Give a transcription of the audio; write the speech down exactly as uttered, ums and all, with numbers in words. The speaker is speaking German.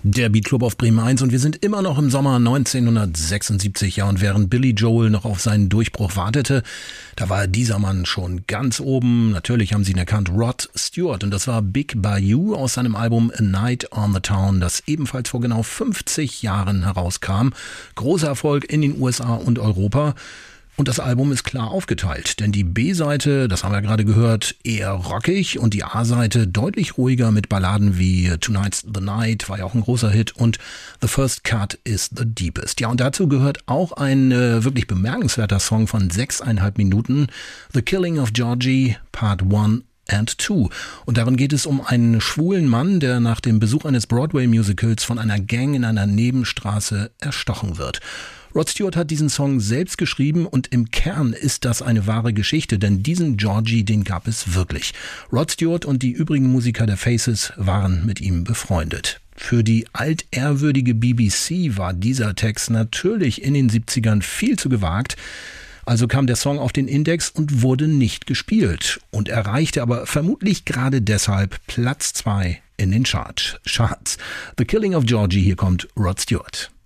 Der Beatclub auf Bremen eins und wir sind immer noch im Sommer neunzehnhundertsechsundsiebzig, ja, und während Billy Joel noch auf seinen Durchbruch wartete, da war dieser Mann schon ganz oben. Natürlich haben sie ihn erkannt, Rod Stewart, und das war Big Bayou aus seinem Album A Night on the Town, das ebenfalls vor genau fünfzig Jahren herauskam. Großer Erfolg in den U S A und Europa. Und das Album ist klar aufgeteilt, denn die B-Seite, das haben wir gerade gehört, eher rockig und die A-Seite deutlich ruhiger mit Balladen wie Tonight's the Night, war ja auch ein großer Hit, und The First Cut is the Deepest. Ja, und dazu gehört auch ein äh, wirklich bemerkenswerter Song von sechseinhalb Minuten, The Killing of Georgie, Part eins and zwei. Und darin geht es um einen schwulen Mann, der nach dem Besuch eines Broadway-Musicals von einer Gang in einer Nebenstraße erstochen wird. Rod Stewart hat diesen Song selbst geschrieben und im Kern ist das eine wahre Geschichte, denn diesen Georgie, den gab es wirklich. Rod Stewart und die übrigen Musiker der Faces waren mit ihm befreundet. Für die altehrwürdige B B C war dieser Text natürlich in den siebzigern viel zu gewagt. Also kam der Song auf den Index und wurde nicht gespielt und erreichte aber vermutlich gerade deshalb Platz zwei in den Charts. Charts. The Killing of Georgie, hier kommt Rod Stewart.